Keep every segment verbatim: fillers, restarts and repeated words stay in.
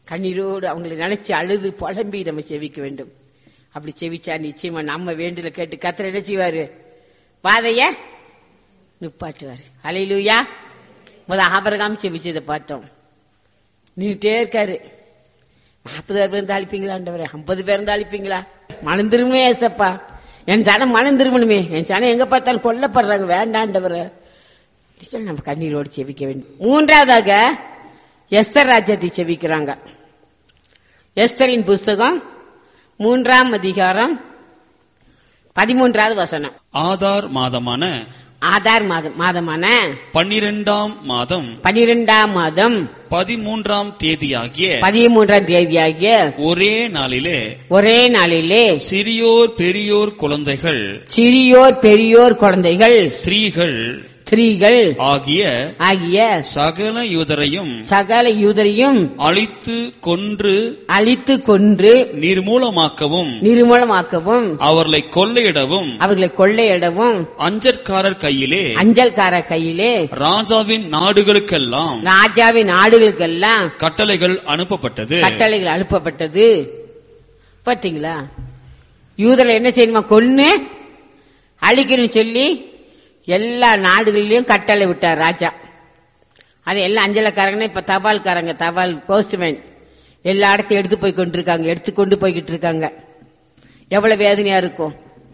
கண்ணீரோடு அவங்களை நினைச்சு அழுது புலம்பி நம்ம செவிக்க வேண்டும். அப்படி செவிச்சா நிச்சயமா நம்ம வேண்டுல கேட்டு கர்த்தர் என்ன செய்வாரு? வாதைய நிப்பாட்டுவாரு. ஹல்லேலூயா. முத ஆபிரகாம் செவிச்சதை பார்த்தோம். நின்னுட்டே இருக்காரு. நாற்பது பேர் இருந்தா அழிப்பீங்களா ஆண்டவரே? ஐம்பது பேர் இருந்தா அழிப்பீங்களா? மனம் திரும்பவே ஏசப்பா, என் ஜனம் மனம் திரும்பணுமே, என் ஜனம் எங்க பார்த்தாலும் கொல்லப்படுறாங்க, வேண்டாண்டவரை நம்ம கண்ணீரோடு செவிக்க வேண்டும். மூன்றாவதாக எஸ்தர் ராஜ்யத்தை செவிக்கிறாங்க. எஸ்தரின் புஸ்தகம் மூன்றாம் அதிகாரம் பதிமூன்றாவது வசனம். ஆதார் மாதமான ஆதார் மாதம் மாதமான பன்னிரெண்டாம் மாதம் பனிரெண்டாம் மாதம் பதிமூன்றாம் தேதியாகிய பதிமூன்றாம் தேதியாகிய ஒரே நாளிலே ஒரே நாளிலே சிறியோர் பெரியோர் குழந்தைகள் சிறியோர் பெரியோர் குழந்தைகள் ஸ்திரீகள் ஸ்திரீகள் ஆகிய ஆகிய சகல யூதரையும் சகல யூதரையும் அழித்து கொன்று அழித்து கொன்று நிர்மூலமாக்கவும் நிர்மூலமாக்கவும் அவர்களை கொள்ளையிடவும் அவர்களை கொள்ளையிடவும் அஞ்சற்காரர் கையிலே அஞ்சல்கார கையிலே ராஜாவின் நாடுகளுக்கெல்லாம் ராஜாவின் நாடுகளுக்கெல்லாம் கட்டளைகள் அனுப்பப்பட்டது கட்டளைகள் அனுப்பப்பட்டது. பாத்தீங்களா? யூதரை என்ன செய்யணுமா? கொன்னு அழிக்கணும் சொல்லி எல்லா நாடுகளிலும் கட்டளை விட்டார் ராஜா. அது எல்லாம் அஞ்சலக்காரங்க, இப்ப தபால்காரங்க, தபால் போஸ்ட்மேன் எல்லா இடத்தையும் எடுத்து போய் கொண்டிருக்காங்க, எடுத்து கொண்டு போய்கிட்டு இருக்காங்க. எவ்வளவு வேதனையா இருக்கும்.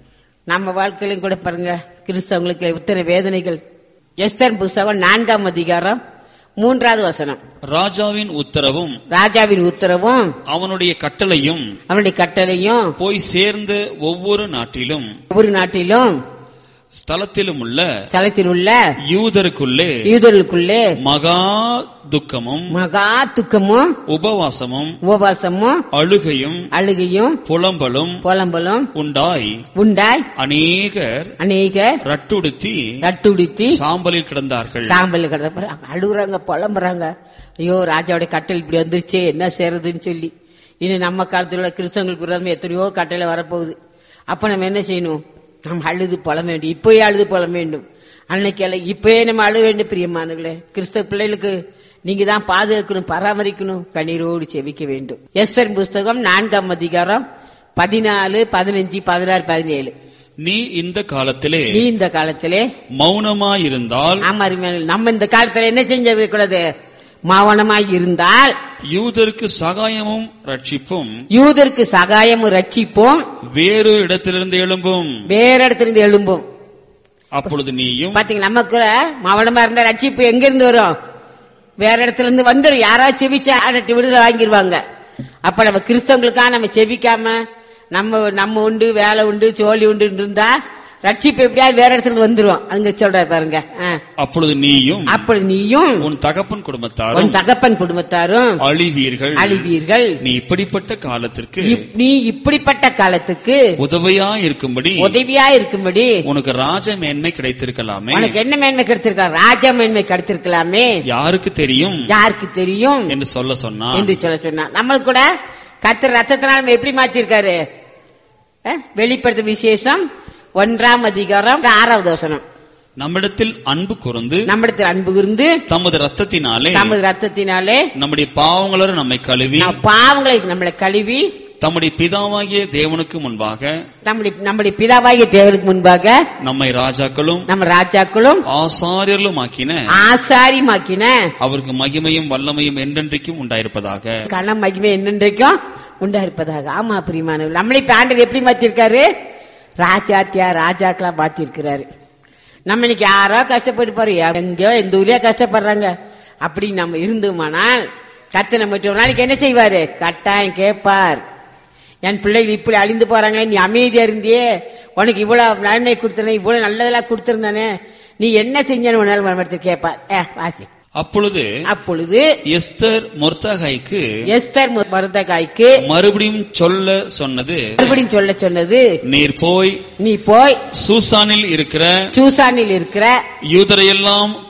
நம்ம வாழ்க்கையிலும் கூட பாருங்க, கிறிஸ்தவங்களுக்கு இத்தனை வேதனைகள். எஸ்தர் புஸ்தகம் நான்காம் அதிகாரம் மூன்றாவது வசனம். ராஜாவின் உத்தரவும் ராஜாவின் உத்தரவும் அவனுடைய கட்டளையும் அவனுடைய கட்டளையும் போய் சேர்ந்த ஒவ்வொரு நாட்டிலும் ஒவ்வொரு நாட்டிலும் ஸ்தலத்திலும் உள்ள ஸ்தலத்தில் உள்ள யூதருக்குள்ளே யூதர்களுக்குள்ளே மகா துக்கமும் மகா துக்கமும் உபவாசமும் உபவாசமும் அழுகையும் அழுகையும் புலம்பலும் புலம்பலும் உண்டாய் உண்டாய் அநேகர் அநேகர் ரட்டுடுத்தி ரட்டுடுத்தி சாம்பலில் கிடந்தார்கள். சாம்பல் கிடந்த அழுகுறாங்க, புலம்புறாங்க. ஐயோ, ராஜாவுடைய கட்டளை இப்படி வந்துருச்சே, என்ன செய்யறதுன்னு சொல்லி. இனி நம்ம காலத்தில் உள்ள கிறிஸ்தவங்களுக்கு விரோதமா எத்தனையோ கட்டளை வரப்போகுது. அப்ப நம்ம என்ன செய்யணும்? நம்ம அழுது புலம்ப வேண்டும். இப்பயே அழுது புலம்ப வேண்டும். அன்னைக்கு அல்ல, இப்பயே நம்ம அழுக வேண்டும். பிரியமானங்களே, கிறிஸ்தவ பிள்ளைகளுக்கு நீங்க தான் பாதுகாக்கணும், பராமரிக்கணும். கண்ணீரோடு செவிக்க வேண்டும். எஸ்தர் புஸ்தகம் நான்காம் அதிகாரம் பதினாலு பதினஞ்சு பதினாறு பதினேழு. நீ இந்த காலத்திலே நீ இந்த காலத்திலே மௌனமாயிருந்தால், ஆமா, நம்ம இந்த காலத்துல என்ன செஞ்ச கூடாது? மௌனமாய் இருந்தால் யூதருக்கு சகாயமும் ரட்சிப்பும் யூதருக்கு சகாயமும் ரட்சிப்பும் வேறு இடத்திலிருந்து எழும்பும் வேற இடத்திலிருந்து எழும்பும். அப்பொழுது நீயும் பாத்தீங்களா, நமக்கு மௌனமா இருந்த ரட்சிப்பு எங்க இருந்து வரும்? வேற இடத்துல இருந்து வந்துடும். யாராவது செவிச்சா அடட்டி விடுதலை வாங்கிடுவாங்க. அப்ப நம்ம கிறிஸ்தவங்களுக்கா நம்ம செவிக்காம நம்ம நம்ம உண்டு, வேலை உண்டு, சோழி உண்டு இருந்தா ரட்சிப்பு எப்படியாவது வேற இடத்துல வந்துரும். அங்க சொல்ற பாருங்க. அப்பொழுது நீயும் அப்பொழுது நீயும் உன் தகப்பன் குடும்பத்தாரும் உன் தகப்பன் குடும்பத்தாரும் அழிவீர்கள் அழிவீர்கள். நீ இப்படிப்பட்ட காலத்திற்கு நீ இப்படிப்பட்ட காலத்துக்கு உதவியா இருக்கும்படி உதவியா இருக்கும்படி உனக்கு ராஜ மேன்மை கிடைத்திருக்கலாமே. உனக்கு என்ன மேன்மை கிடைத்திருக்கலாம்? ராஜ மேன்மை கிடைத்திருக்கலாமே. யாருக்கு தெரியும் யாருக்கு தெரியும் என்று சொல்ல சொன்னா என்று சொல்ல சொன்னா நம்மளுக்கு கூட கர்த்தர் ரத்தத்தினால் நம்ம எப்படி மாற்றிருக்காரு? வெளிப்படுத்தும் விசேஷம் ஒன்றாம் அதிகாரம் ஆறாவது வசனம். நம்மிடத்தில் அன்பு கூர்ந்து நம்மிடத்தில் அன்பு கூர்ந்து தமது ரத்தத்தினாலே தமது ரத்தத்தினாலே நம்முடைய பாவங்களை நம்மை கழுவி பாவங்களை நம்மளை கழுவி தம்முடைய பிதாவாகிய தேவனுக்கு முன்பாக நம்முடைய நம்முடைய பிதாவாகிய தேவனுக்கு முன்பாக நம்மை ராஜாக்களும் நம்ம ராஜாக்களும் ஆசாரியர்களும் ஆக்கின ஆசாரியுமாக்கின அவருக்கு மகிமையும் வல்லமையும் என்றென்றைக்கும் உண்டாயிருப்பதாக. கன மகிமை என்றென்றைக்கும் உண்டாயிருப்பதாக. ஆமா பிரியமானவர்களே, நம்மளை ஆண்டவர் எப்படி மாத்திருக்காரு? ராஜாத்தியா ராஜாக்களா மாத்திருக்கிறாரு. நம்ம இன்னைக்கு யாரோ கஷ்டப்பட்டு போறோம், எங்கயோ எந்த ஊர்லயோ கஷ்டப்படுறாங்க. அப்படி நம்ம இருந்தோமானால் கர்த்தர் நம்ம ஒரு நாளைக்கு என்ன செய்வாரு? கட்டாயம் கேட்பார். என் பிள்ளைகள் இப்படி அழிந்து போறாங்களே, நீ அமைதியா இருந்தியே, உனக்கு இவ்வளவு நன்மை கொடுத்தனே, இவ்வளவு நல்லதெல்லாம் கொடுத்திருந்தானே, நீ என்ன செஞ்சு கேட்பார். வாசி. அப்பொழுது அப்பொழுது எஸ்தர் மொர்தகாய்க்கு எஸ்தர் மொர்தகாய்க்கு மறுபடியும் சொல்ல சொன்னது மறுபடியும் சொல்ல சொன்னது நீர் போய் நீ போய் சூசானில் இருக்கிற சூசானில் இருக்கிற யூதரையெல்லாம்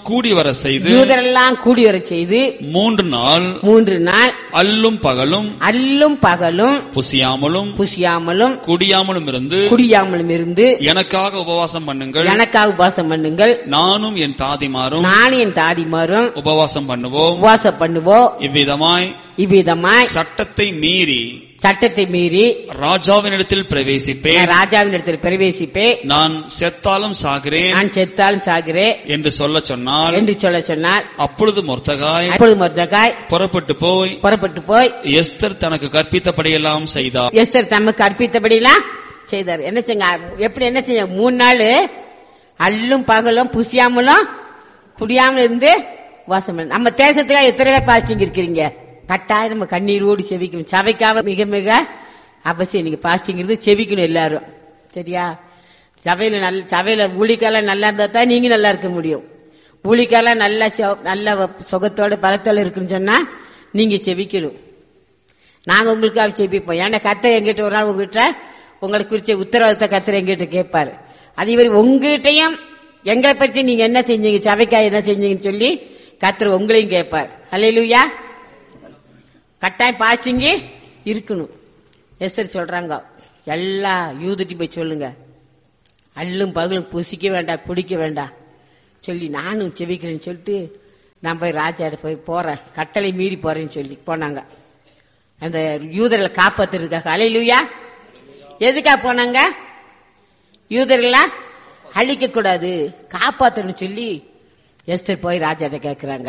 கூடி வர செய்து யூதரெல்லாம் கூடி வர செய்து மூன்று நாள் மூன்று நாள் அல்லும் பகலும் அல்லும் பகலும் புசியாமலும் புசியாமலும் குடியாமலும் இருந்து குடியாமலும் இருந்து எனக்காக உபவாசம் பண்ணுங்கள், எனக்காக உபவாசம் பண்ணுங்கள், நானும் என் தாதிமாரும் நானும் என் தாதிமாரும் உபவாசம் பண்ணுவோம். உபவாசம் பண்ணுவோம். இவ்விதமாய் இவ்விதமாய் சட்டத்தை மீறி சட்டத்தை மீறி ராஜாவினிடத்தில் பிரவேசிப்பேன், ராஜாவினிடத்தில் பிரவேசிப்பேன், நான் செத்தாலும் சாகிறேன், நான் செத்தாலும் சாகிறேன் என்று சொல்ல சொன்னார் என்று சொல்ல சொன்னார். அப்பொழுது மொர்தெகாய் அப்பொழுது மொர்தெகாய் புறப்பட்டு போய் புறப்பட்டு போய் எஸ்தர் தனக்கு கற்பித்தபடியெல்லாம் செய்தார். எஸ்தர் தமக்கு கற்பித்தபடியெல்லாம் செய்தார். என்ன செஞ்ச எப்படி என்ன செஞ்ச மூணு நாள் அல்லும் பகலும் புசியாமலும் குடியாமலும் இருந்து வாசம். நம்ம தேசத்துக்காக எத்தனை பேர் பாஸ்டிங் இருக்கிறீங்க? கட்டாயம் நம்ம கண்ணீரோடு செவிக்கணும். சபைக்காக மிக மிக அவசியம். நீங்க பாஸ்டிங் இருந்து செவிக்கணும் எல்லாரும், சரியா? சபையில நல்ல சபையில ஊழிக்கால நல்லா இருந்தா தான் நீங்க நல்லா இருக்க முடியும். ஊழிக்கால நல்ல நல்ல சுகத்தோட பலத்தோட இருக்குன்னு சொன்னா நீங்க செவிக்கணும். நாங்க உங்களுக்காக செவிப்போம். ஏன்னா கர்த்தர் எங்கிட்ட ஒரு நாள் உங்ககிட்ட உங்களை குறிச்ச உத்தரவாதத்தை கர்த்தர் எங்கிட்ட கேட்பாரு. அதே மாதிரி உங்ககிட்டையும் எங்களை பற்றி நீங்க என்ன செஞ்சீங்க, சபைக்காக என்ன செஞ்சீங்கன்னு சொல்லி கர்த்தர் உங்களையும் கேட்பார். அல்லேலூயா. கட்டாயம் பாஸ்டிங்க இருக்கணும். எஸ்தர் சொல்றாங்க, எல்லா யூதட்டி போய் சொல்லுங்க, அல்லும் பகலும் புசிக்க வேண்டாம் குடிக்க வேண்டாம் சொல்லி நானும் செவிக்கிறேன்னு சொல்லிட்டு நான் போய் ராஜாட்ட போய் போறேன், கட்டளை மீறி போறேன்னு சொல்லி போனாங்க. அந்த யூதர்களை காப்பாத்துறதுக்காக. அல்லேலூயா. எதுக்காக போனாங்க? யூதர்களை அழிக்க கூடாது, காப்பாத்தணும் சொல்லி எஸ்தர் போய் ராஜாட்ட கேட்கிறாங்க.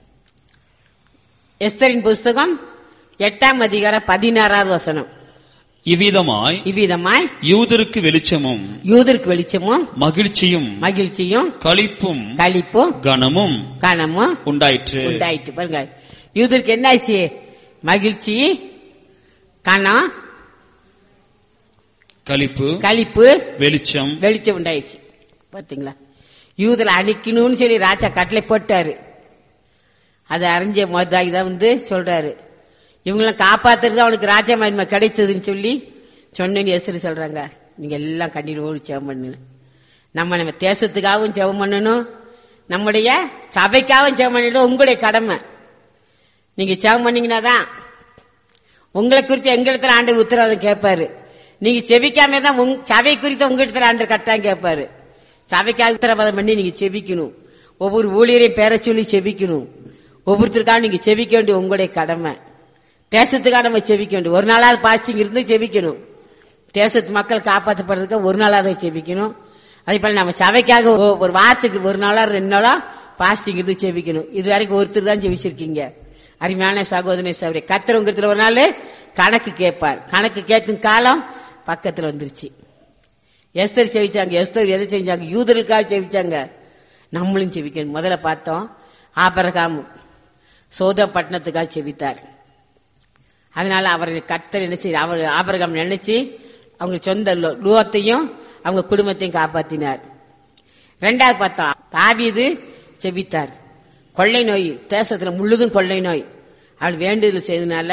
எஸ்தரின் புஸ்தகம் எட்டாம் அதிகாரம் பதினாறாவது வசனம். இவ்விதமாய் இவ்விதமாய் யூதருக்கு வெளிச்சமும் யூதருக்கு வெளிச்சமும் மகிழ்ச்சியும் மகிழ்ச்சியும் களிப்பும் களிப்பும் கனமும் கனமும் உண்டாயிற்று உண்டாயிற்று பாருங்க, யூதருக்கு என்ன ஆச்சு? மகிழ்ச்சி, கனம், களிப்பு, களிப்பு, வெளிச்சம் வெளிச்சம் உண்டாயிடுச்சு. பாத்தீங்களா? யூதரை அழிக்கணும்னு சொல்லி ராஜா கட்டளை போட்டாரு. அதை அறிஞ்ச மொர்தெகாய் தான் வந்து சொல்றாரு, இவங்களாம் காப்பாத்துறது அவனுக்கு ராஜா மகிமை கிடைத்ததுன்னு சொல்லி சொன்னேன்னு எஸ்தர் சொல்றாங்க. நீங்க எல்லாம் கண்ணீரோடு ஜெபம் பண்ணணும். நம்ம நம்ம தேசத்துக்காகவும் ஜெபம் பண்ணணும், நம்முடைய சபைக்காகவும் ஜெபம் பண்ணணும். உங்களுடைய கடமை. நீங்க ஜெபம் பண்ணீங்கன்னா தான் உங்களை குறித்து எங்களிடத்துல ஆண்டவர் உத்தரவாதம் கேட்பாரு. நீங்க செவிக்காம தான் சபை குறித்து உங்களிடத்துல ஆண்டவர் கட்டாயம் கேட்பாரு. சபைக்காக உத்தரவாதம் பண்ணி நீங்க செவிக்கணும். ஒவ்வொரு ஊழியரையும் பேர சொல்லி செவிக்கணும். ஒவ்வொருத்தருக்காக நீங்க செவிக்க வேண்டிய உங்களுடைய கடமை. தேசத்துக்காக நம்ம செவிக்க வேண்டும். ஒரு நாளாவது பாஸ்டிங் இருந்து செவிக்கணும். தேசத்து மக்கள் காப்பாற்றப்படுறதுக்கு ஒரு நாளாவது செவிக்கணும். அதே போல நம்ம சபைக்காக ஒரு வாரத்துக்கு ஒரு நாளா ரெண்டு நாளா பாஸ்டிங் இருந்து செவிக்கணும். இது வரைக்கும் ஒருத்தர் தான் செவிச்சிருக்கீங்க. அருமையான சகோதரனே சகோதரி, கர்த்தர் உங்க ஒரு நாள் கணக்கு கேட்பார். கணக்கு கேட்கும் காலம் பக்கத்துல வந்துருச்சு. எஸ்தர் செவிச்சாங்க. எஸ்தர் எதை செஞ்சாங்க? யூதர்களுக்காக செவிச்சாங்க. நம்மளும் செவிக்கணும். முதல்ல பார்த்தோம், ஆபிரகாம் சோதம் பட்டணத்துக்காக செவித்தார். அதனால அவர் கர்த்தர் என்ன செய்ய, அவர் ஆபிரகாம் நினைச்சு அவங்க சொந்த லோத்தையும் அவங்க குடும்பத்தையும் காப்பாத்தினார். ரெண்டாவது பார்த்தா தாவீது செவித்தார். கொள்ளை நோய் தேசத்துல முழுதும் கொள்ளை நோய். அவள் வேண்டுதல் செய்தனால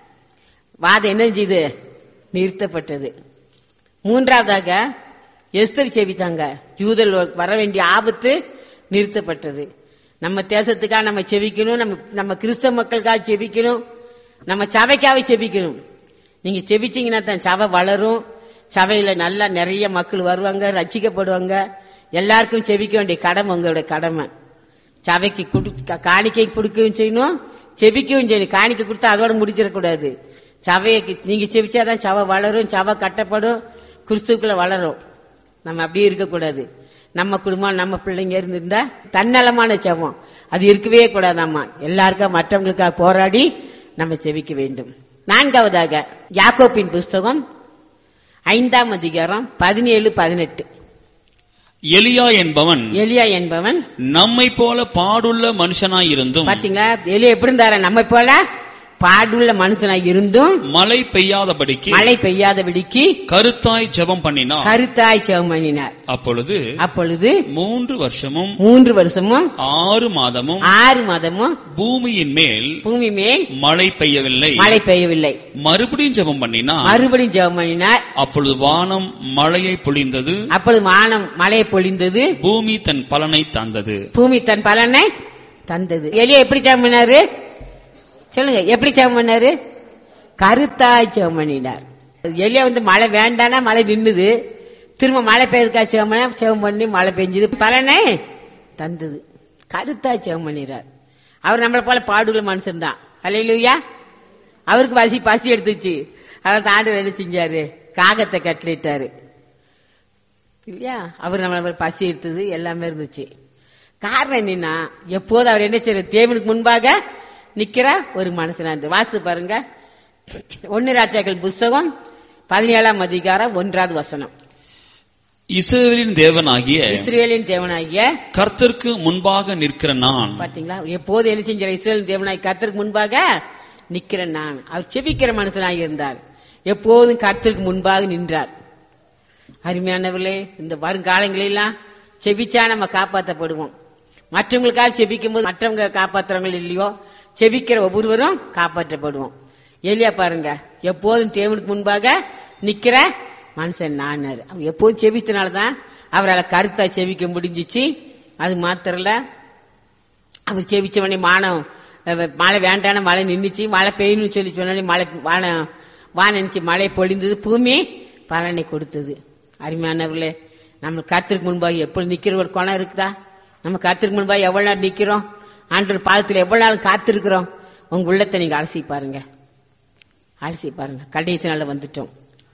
வாதம் என்ன செய்து நிறுத்தப்பட்டது. மூன்றாவதாக எஸ்தர் செவித்தாங்க. யூதர் வர வேண்டிய ஆபத்து நிறுத்தப்பட்டது. நம்ம தேசத்துக்காக நம்ம செவிக்கணும். நம்ம நம்ம கிறிஸ்தவ மக்களுக்காக செவிக்கணும். நம்ம சபைக்காக செபிக்கணும். நீங்க செபிச்சீங்கன்னா தான் சபை வளரும். சபையில நல்லா நிறைய மக்கள் வருவாங்க, ரட்சிக்கப்படுவாங்க. எல்லாருக்கும் செபிக்க வேண்டிய கடமை உங்களோட கடமை. சபைக்கு காணிக்கை கொடுக்கவும் செய்யணும், செபிக்கவும் செய்யணும். காணிக்கை கொடுத்தா அதோட முடிச்சிடக்கூடாது. சபையை நீங்க செபிச்சாதான் சபை வளரும், சபை கட்டப்படும், கிறிஸ்துக்குள்ள வளரும். நம்ம அப்படியே இருக்கக்கூடாது. நம்ம குடும்பம் நம்ம பிள்ளைங்க இருந்திருந்தா தன்னலமான செபம் அது இருக்கவே கூடாது. நம்ம எல்லாருக்கும் மற்றவங்களுக்காக போராடி நம்ம செவிக்க வேண்டும். நான்காவதாக யாக்கோபின் புஸ்தகம் ஐந்தாம் அதிகாரம் பதினேழு பதினெட்டு. எலியா என்பவன் எலியா என்பவன் நம்மை போல பாடுள்ள மனுஷனாயிருந்தும். பாத்தீங்களா? எலியா எப்படி இருந்தார? நம்மை போல பாடுள்ள மனுஷனாய் இருந்தும் மழை பெய்யாதபடிக்கு மழை பெய்யாதபடிக்கு கருத்தாய் ஜெபம் பண்ணினார் கருத்தாய் ஜெபம் பண்ணினார். அப்பொழுது அப்பொழுது மூன்று வருஷமும் மூன்று வருஷமும் ஆறு மாதமும் ஆறு மாதமும் பூமியின் மேல் பூமி மேல் மழை பெய்யவில்லை மழை பெய்யவில்லை. மறுபடியும் ஜெபம் பண்ணினார். மறுபடியும் ஜெபம் பண்ணினார். அப்பொழுது வானம் மழையை பொழிந்தது. அப்பொழுது வானம் மழையை பொழிந்தது. பூமி தன் பலனை தந்தது. பூமி தன் பலனை தந்தது. எலியா எப்படி ஜெபம் பண்ணாரு சொல்லுங்க? எப்படி ஜெபம் பண்ணாரு? கருத்தாய் ஜெபம் பண்ணினார். எலியா வந்து மழை வேண்டானா மழை நின்னுது, திரும்ப மழை பெய்யறதுக்கா ஜெபம் பண்ண ஜெபம் பண்ணி மழை பெஞ்சது, பலனை தந்தது. கருத்தாய் ஜெபம் பண்ணினார். அவர் நம்மளை போல பாடுள்ள மனுஷன் தான். அல்லேலூயா. அவருக்கு பசி பசி எடுத்துச்சு. அவர் தாண்டு என்ன செஞ்சாரு? காகத்தை கட்டளிட்டாரு இல்லையா? அவர் நம்மள பசி எடுத்தது எல்லாமே இருந்துச்சு. காரணம் என்னன்னா, எப்போது அவர் என்ன செய்யற? தேவனுக்கு முன்பாக நிக்கிற ஒரு மனுஷனா இருந்து வாசித்து பாருங்க. ஒன்னு ராஜாக்கள் புஸ்தகம் பதினேழாம் அதிகாரம் ஒன்றாவது வசனம். இஸ்ரவேலின் தேவனாகிய இஸ்ரவேலின் தேவனாகிய கர்த்தருக்கு முன்பாக நிற்கிற நான். பாத்தீங்களா? எப்போது என்ன செஞ்சார்? இஸ்ரவேலின் தேவனாகிய கர்த்தருக்கு முன்பாக நிக்கிற நான். அவர் செபிக்கிற மனுஷனாக இருந்தார். எப்போதும் கர்த்தருக்கு முன்பாக நின்றார். அருமையானவர்களே, இந்த வருங்காலங்களெல்லாம் செபிச்சா நம்ம காப்பாற்றப்படுவோம். மற்றவங்களுக்காக செபிக்கும் போது மற்றவங்க காப்பாற்றுறவங்க இல்லையோ, செபிக்கிற ஒவ்வொருவரும் காப்பாற்றப்படுவோம். எலியா பாருங்க, எப்போதும் தேவனுக்கு முன்பாக நிக்கிற மனுஷன் நான். அவர் எப்போதும் செபித்தனால்தான் அவரால் கருத்தா செபிக்க முடிஞ்சிச்சு. அது மாத்திரல, அவர் செபிச்சவனே மானம் மழை வேண்டான மழை நின்றுச்சு, மழை பெய்யணும்னு சொல்லி சொன்னே மழை வானம் வான நினைச்சு மழை பொழிந்தது, பூமி பலனை கொடுத்தது. அருமையானவர்களே, நம்ம கர்த்தருக்கு முன்பாக எப்பொழுது நிக்கிற ஒரு குணம் இருக்குதா? நம்ம கர்த்தருக்கு முன்பாக எவ்வளவு நாள் நிக்கிறோம்? ஆண்டவர் பாதத்தில் எவ்வளவு நாள் காத்திருக்கிறோம்? உங்க உள்ளத்தை நீங்க அலசி பாருங்க, அலசி பாருங்க. கடைசி நாள் வந்துட்டோம்.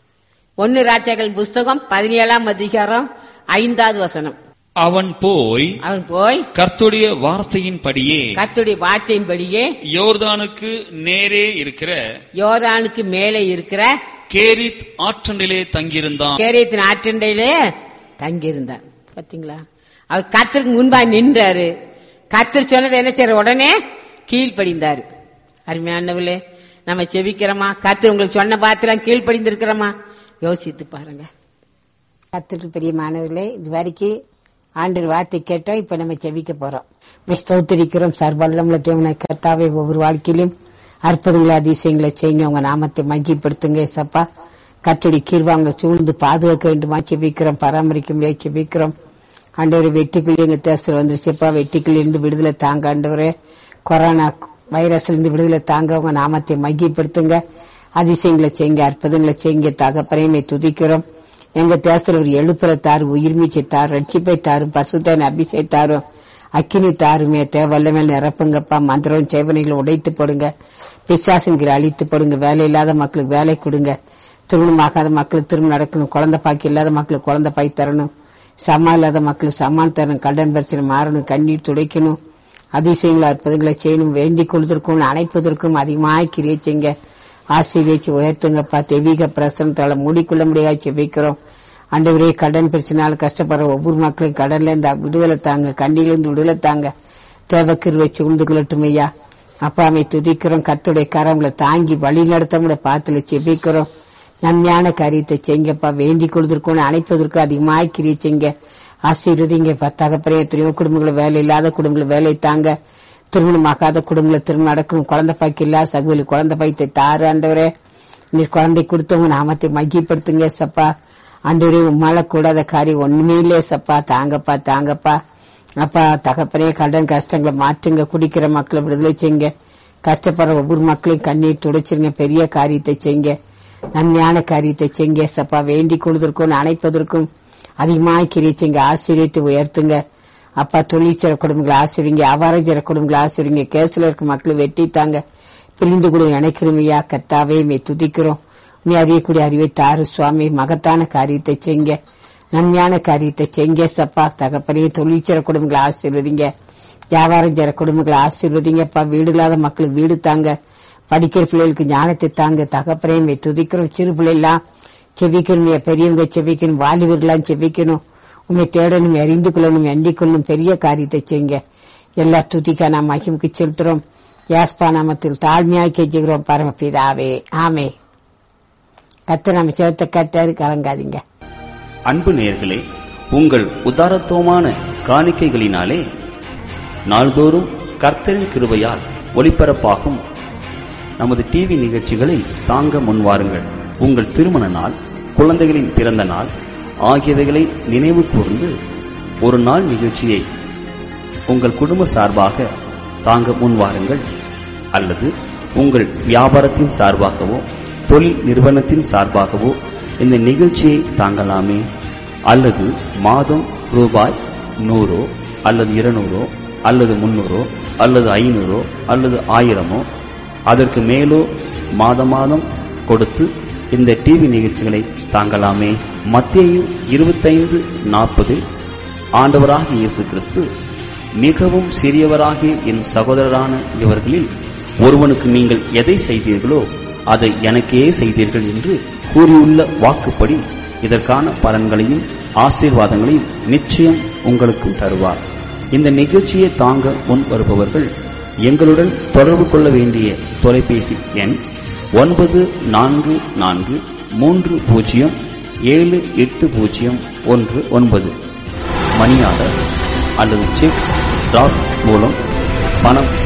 ஒன்னு ராஜாக்கள் புஸ்தகம் பதினேழாம் அதிகாரம் ஐந்தாவது வசனம். அவன் போய் அவன் போய் கர்த்தருடைய வார்த்தையின்படியே கர்த்தருடைய வார்த்தையின்படியே யோர்தானுக்கு நேரே இருக்கிற யோர்தானுக்கு மேலே இருக்கிற கேரித் ஆற்றண்டிலே தங்கியிருந்தான். கேரியத்தின் ஆற்றண்டையிலே தங்கியிருந்தான். பாத்தீங்களா? அவர் கர்த்தருக்கு முன்பா நின்றாரு. கர்த்தர் சொன்னதை என்ன செய்யற? உடனே கீழ்ப்படிந்தாரு. அருமையானவர்களே, நம்ம செபிக்கிறோமா? கர்த்தர் உங்களுக்கு சொன்ன பாத்திரம் கீழ்ப்படிந்திருக்கிறோமா? யோசித்து பாருங்க. கர்த்தருக்கு பெரிய மாணவர்களே, இது வரைக்கும் ஆண்டவர் வார்த்தை கேட்டோம். இப்ப நம்ம செபிக்க போறோம். ஸ்தோத்திரிக்கிறோம். சர்வல்லமுள்ள தேவனாய் கர்த்தாவே, ஒவ்வொரு வாழ்க்கையிலும் அற்புதங்களை அதிசயங்களை செய்யுங்க. உங்க நாமத்தை மகிமைப்படுத்துங்க. சப்பா, கர்த்தருடைய கிருபை சூழ்ந்து பாதுகாக்க வேண்டுமா செபிக்கிறோம். பராமரிக்க முடியாது செபிக்கிறோம். ஆண்டவரே, வெட்டுக்கிளி எங்க தேசத்துல வந்துருச்சுப்பா. வெட்டுக்கிளி இருந்து விடுதலை தாங்க. ஆண்டவரே, கொரோனா வைரஸ்ல இருந்து விடுதலை தாங்க. உங்க நாமத்தை மகிமைப்படுத்துங்க. அதிசயங்களை செய்யுங்க, அற்புதங்களை செய்யுங்க. தகப்பனையுமே துதிக்கிறோம். எங்க தேசத்துல ஒரு எழுப்புற தாரும், உயிர்மீச்சை தாரும், ரட்சிப்பை தாரும், பசுத்தான அபிஷேகம் தாரும், அக்கினி தாருமே. தேவல்ல மேல் நிரப்புங்கப்பா. மந்திரம் சேவனைகளை உடைத்து போடுங்க. பிசாசுங்கிற அழித்து போடுங்க. வேலை இல்லாத மக்களுக்கு வேலை கொடுங்க. திருமணமாகாத மக்களுக்கு திருமணம் நடக்கணும். குழந்தை பாக்கி இல்லாத மக்களுக்கு குழந்தை பாய் தரணும். சமா இல்லாத மக்களுக்கு சமான் தரணும். கடன் பிரச்சனை மாறணும். கண்ணீர் துடைக்கணும். அதிசயங்களை அற்புதங்களை செய்யணும். வேண்டிக் கொள்வதற்கும் அணைப்பதற்கும் அதிகமாக கிரியை செய்யுங்க. ஆசீர்வதிச்சு உயர்த்துங்கப்பா. தெய்வீக பிரசனத்தால மூடிக்கொள்ள முடியாது செபிக்கிறோம். ஆண்டவரே, கடன் பிரச்சனையால கஷ்டப்படுற ஒவ்வொரு மக்களையும் கடன்ல இருந்து விடுதலை தாங்க. கண்ணிலிருந்து விடுதலை தாங்க. தேவக்கிரு வச்சு உண்டு கொள்ளட்டும் ஐயா. அப்பாவை துதிக்கிறோம். கர்த்தருடைய கரங்களை தாங்கி வழி நடத்த பாத்துல செபிக்கிறோம். நன்மையான காரியத்தை செய்யுங்கப்பா. வேண்டிக் கொள்வதற்கும் அணைப்பதற்கும் அதிகமாக கிரியை செய்யுங்க. ஆசீர்வதிங்க. தகப்பனே, எத்தனையோ குடும்பங்களை வேலை இல்லாத குடும்பங்களை வேலை தாங்க. திருமணமாகாத குடும்பங்களை திருமணம் நடக்கணும். குழந்தை பாய்க்கு இல்ல சகுலி குழந்தை பாய்த்தை தாரு. ஆண்டவரே, நீர் குழந்தை கொடுத்தவங்க நாமத்தை மகிப்படுத்துங்க சப்பா. ஆண்டவரே, உம்மால கூடாத காரியம் ஒண்ணுமே இல்லையே சப்பா. தாங்கப்பா, தாங்கப்பா. அப்பா தகப்பனே, கடன் கஷ்டங்களை மாற்றுங்க. குடிக்கிற மக்களை விடுதலை செய்யுங்க. கஷ்டப்படுற ஒவ்வொரு மக்களையும் கண்ணீர் துடைச்சிருங்க. பெரிய காரியத்தை செய்யுங்க. நன்மையான காரியத்தை செய்யுங்க சப்பா. வேண்டிக் கொள்வதற்கும் அணைப்பதற்கும் அதிகமாக கிரியை செய்யுங்க. ஆசீர்வதித்து உயர்த்துங்க. அப்பா, தொழிற்சர குடும்பங்களை ஆசிரிங்க. வியாபாரஞ்சர குடும்பங்களை ஆசிரிங்க. கேஸ்ல இருக்க மக்களை வெட்டித்தாங்க. பிரிந்து கூட இணைக்கிறோமையா. கர்த்தாவே, மே துதிக்கிறோம். நீ அறியக்கூடிய அறிவை தாரு சுவாமி. மகத்தான காரியத்தை செய்யுங்க. நன்மையான காரியத்தை செய்யுங்க சப்பா. தகப்பனே, தொழிற்சர குடும்பங்களை ஆசீர்வதிங்க. வியாபாரஞ்சர குடும்பங்களை ஆசீர்வதிங்கப்பா. வீடு இல்லாத மக்களுக்கு வீடு தாங்க. படிக்கிற பிள்ளைகளுக்கு ஞானத்தை தாங்க. தகப்பனே, மே துதிக்கிறோம். சிறு பிள்ளைலாம் செவிக்கணும். பெரியவங்க செவிக்கணும். வாலிபர்களாம் செவிக்கணும். உண்மை தேடணும், அறிந்து கொள்ளணும், எண்ணிக் கொள்ளணும். பெரிய காரியத்தை செய்யுங்க. எல்லா துதிக்கா நாம் மகிமுக்கு செலுத்துறோம். யாஸ்பா நாமத்தில் தாழ்மையாய் கெஞ்சுகிறோம் பரமபிதாவே, ஆமே. கர்த்தர் நம்ம செவத்தை கட்டாரு, கலங்காதீங்க. அன்பு நேயர்களே, உங்கள் உதாரத்துவமான காணிக்கைகளினாலே நாள்தோறும் கர்த்தரின் கிருபையால் ஒளிபரப்பாகும் நமது டிவி நிகழ்ச்சிகளை தாங்க முன்வாருங்கள். உங்கள் திருமண நாள், குழந்தைகளின் பிறந்த நாள் ஆகியவைகளை நினைவு கூர்ந்து ஒரு நாள் நிகழ்ச்சியை உங்கள் குடும்ப சார்பாக தாங்க முன்வாருங்கள். அல்லது உங்கள் வியாபாரத்தின் சார்பாகவோ தொழில் நிறுவனத்தின் சார்பாகவோ இந்த நிகழ்ச்சியை தாங்கலாமே. அல்லது மாதம் ரூபாய் நூறோ அல்லது இருநூறோ அல்லது முன்னூறோ அல்லது ஐநூறோ அல்லது ஆயிரமோ அதற்கு மேலோ மாதம் மாதம் கொடுத்து இந்த டிவி நிகழ்ச்சிகளை தாங்கலாமே. மத்தேயு இருபத்தைந்து நாற்பது, ஆண்டவராகிய இயேசு கிறிஸ்து, மிகவும் சிறியவராகிய என் சகோதரரான இவர்களில் ஒருவனுக்கு நீங்கள் எதை செய்தீர்களோ அதை எனக்கே செய்தீர்கள் என்று கூறியுள்ள வாக்குப்படி இதற்கான பலன்களையும் ஆசீர்வாதங்களையும் நிச்சயம் உங்களுக்கும் தருவார். இந்த நிகழ்ச்சியை தாங்க முன் வருபவர்கள் எங்களுடன் தொடர்பு கொள்ள வேண்டிய தொலைபேசி எண் ஒன்பது நான்கு நான்கு மூன்று பூஜ்ஜியம் ஏழு எட்டு பூஜ்ஜியம் ஒன்று ஒன்பது. மணி ஆர்டர் அல்லது செக் டிராப் மூலம் பணம்